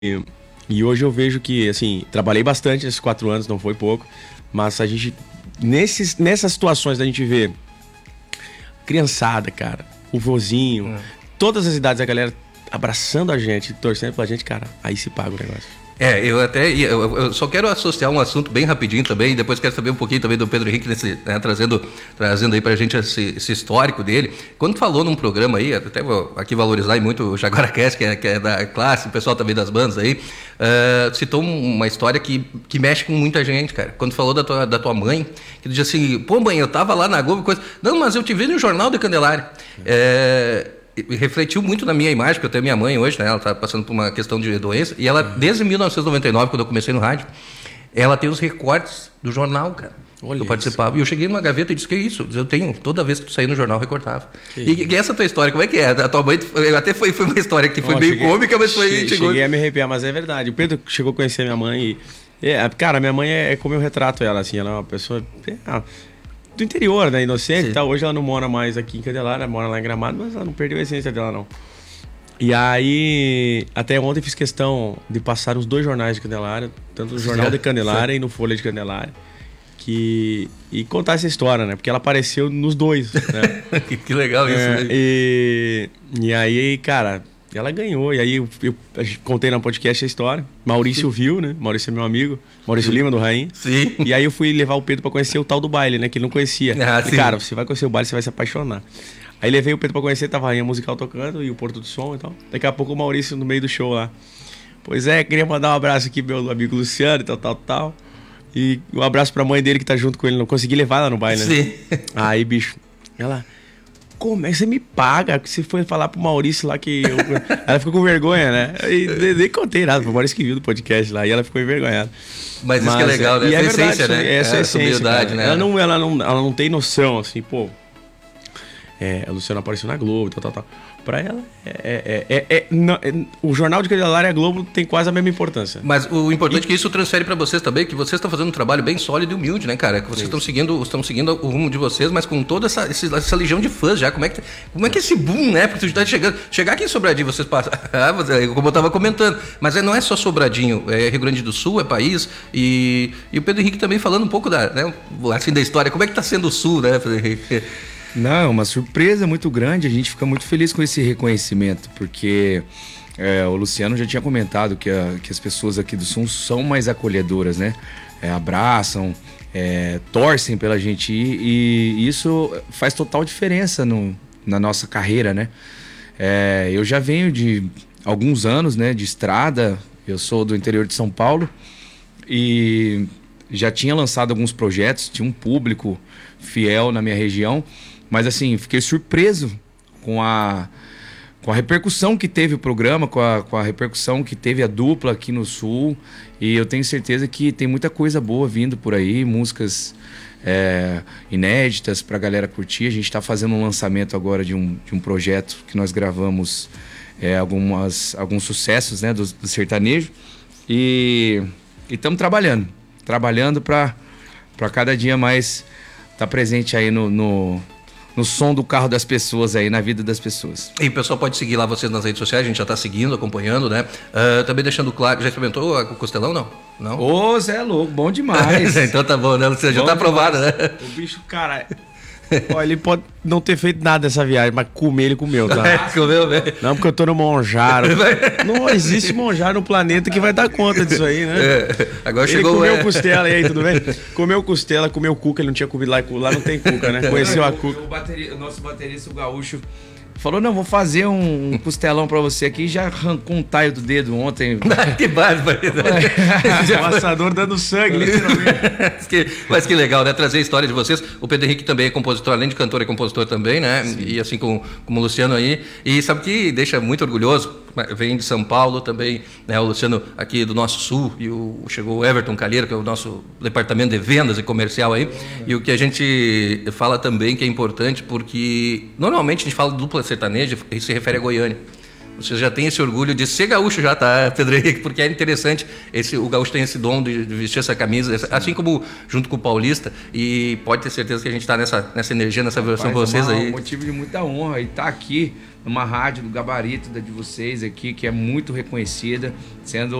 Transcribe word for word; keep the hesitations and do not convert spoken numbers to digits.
E, e hoje eu vejo que, assim, trabalhei bastante esses quatro anos, não foi pouco, mas a gente, nesses, nessas situações da gente ver criançada, cara, o vozinho, hum. todas as idades, a galera abraçando a gente, torcendo pra gente, cara, aí se paga o negócio. É, eu até eu, eu só quero associar um assunto bem rapidinho também, depois quero saber um pouquinho também do Pedro Henrique, nesse, né, trazendo, trazendo aí pra gente esse, esse histórico dele. Quando falou num programa aí, até vou aqui valorizar muito o JaguaraCast, que é, que é da classe, o pessoal também das bandas aí, uh, citou uma história que, que mexe com muita gente, cara. Quando falou da tua, da tua mãe, que dizia assim, pô mãe, eu tava lá na Globo, coisa... Não, mas eu te vi no Jornal da Candelária. É... refletiu muito na minha imagem, porque eu tenho minha mãe hoje, né? Ela está passando por uma questão de doença, e ela, desde mil novecentos e noventa e nove, quando eu comecei no rádio, ela tem os recortes do jornal, cara. Olha, eu participava, isso. E eu cheguei numa gaveta e disse, que isso? Eu tenho, toda vez que tu saía no jornal, eu recortava. E, e essa tua história, como é que é? A tua mãe, até foi, foi uma história que foi oh, meio cheguei, cômica, mas foi... Cheguei, chegou... cheguei a me arrepiar, mas é verdade. O Pedro chegou a conhecer minha mãe e... É, cara, minha mãe é, é como eu retrato ela, assim, ela é uma pessoa... É, do interior, né? Inocente e tal. Hoje ela não mora mais aqui em Candelária, mora lá em Gramado, mas ela não perdeu a essência dela, não. E aí, até ontem fiz questão de passar os dois jornais de Candelária, tanto no Jornal de Candelária e no Folha de Candelária, que... e contar essa história, né? Porque ela apareceu nos dois, né? que, que legal isso, é, né? E, e aí, cara... Ela ganhou, e aí eu, eu, eu contei no podcast a história. Maurício Sim. viu, né? Maurício é meu amigo. Maurício Sim. Lima, do Rainha. Sim. E aí eu fui levar o Pedro pra conhecer o tal do baile, né? Que ele não conhecia. Ah, falei, cara, você vai conhecer o baile, você vai se apaixonar. Aí levei o Pedro pra conhecer, tava a Rainha Musical tocando e o Porto do Som e tal. Daqui a pouco o Maurício no meio do show lá. Pois é, queria mandar um abraço aqui pro meu amigo Luciano e tal, tal, tal. E um abraço pra mãe dele que tá junto com ele. Não consegui levar ela no baile, né? Sim. Aí, bicho, ela... Como é que você me paga? Que você foi falar pro Maurício lá que... Eu... Ela ficou com vergonha, né? E nem contei nada, foi o Maurício que viu do podcast lá e ela ficou envergonhada. Mas, Mas isso que é legal, né? E essa é verdade, essência, né? Essa é a essência, humildade, né? Ela não, ela, não, ela não tem noção, assim, pô... É, a Luciana apareceu na Globo, tal, tal, tal. Pra ela, é, é, é, é, não, é, o Jornal de Candelária e a Globo tem quase a mesma importância. Mas o importante e... é que isso transfere pra vocês também, que vocês estão fazendo um trabalho bem sólido e humilde, né, cara? Que vocês estão seguindo, estão seguindo o rumo de vocês, mas com toda essa, essa legião de fãs já. Como é que, como é, que é esse boom, né? Porque tu tá chegando... Chegar aqui em Sobradinho, vocês passam... como eu tava comentando. Mas não é só Sobradinho, é Rio Grande do Sul, é país. E, e o Pedro Henrique também falando um pouco da, né, assim, da história. Como é que tá sendo o Sul, né, Pedro Henrique? Não, uma surpresa muito grande, a gente fica muito feliz com esse reconhecimento, porque é, o Luciano já tinha comentado que, a, que as pessoas aqui do Sul são mais acolhedoras, né? É, abraçam, é, torcem pela gente e, e isso faz total diferença no, na nossa carreira, né? É, eu já venho de alguns anos, né, de estrada, eu sou do interior de São Paulo e já tinha lançado alguns projetos, tinha um público fiel na minha região. Mas assim, fiquei surpreso com a, com a repercussão que teve o programa, com a, com a repercussão que teve a dupla aqui no Sul. E eu tenho certeza que tem muita coisa boa vindo por aí, músicas é, inéditas pra galera curtir. A gente está fazendo um lançamento agora de um, de um projeto que nós gravamos é, algumas, alguns sucessos, né, do, do sertanejo. E estamos trabalhando, trabalhando para cada dia mais estar tá presente aí no... no no som do carro das pessoas aí, na vida das pessoas. E o pessoal pode seguir lá vocês nas redes sociais, a gente já tá seguindo, acompanhando, né? Uh, também deixando claro, já experimentou o costelão, não? Não? Ô, Zé é louco, bom demais. Então tá bom, né? Você já tá aprovado, né? O bicho, cara... Ó, ele pode não ter feito nada dessa viagem, mas comer, ele comeu, tá? É, comeu, velho. Não, porque eu tô no Monjaro. Não existe Monjaro no planeta que vai dar conta disso aí, né? É, agora ele chegou... comeu é... costela, e aí, tudo bem? Comeu costela, comeu cuca, ele não tinha comido lá, lá não tem cuca, né? Conheceu a cuca. O, bateria, o nosso baterista, o Gaúcho, falou, não, vou fazer um, um costelão pra você aqui. Já arrancou um taio do dedo ontem. Que bárbaro. O assador dando sangue, literalmente. mas, que, mas que legal, né? Trazer a história de vocês. O Pedro Henrique também é compositor, além de cantor, é compositor também, né? Sim. E assim como, como o Luciano aí. E sabe que deixa muito orgulhoso? Vem de São Paulo também, né? O Luciano aqui do nosso sul, e o, chegou o Everton Calheiro, que é o nosso departamento de vendas e comercial aí. E o que a gente fala também que é importante, porque normalmente a gente fala de dupla sertaneja e se refere a Goiânia. Você já tem esse orgulho de ser gaúcho já, tá, Pedro Henrique? Porque é interessante, esse, o gaúcho tem esse dom de, de vestir essa camisa, assim como junto com o paulista, e pode ter certeza que a gente está nessa, nessa energia, nessa versão com vocês uma, aí. Um motivo de muita honra e estar tá aqui numa rádio do gabarito da de vocês aqui, que é muito reconhecida, sendo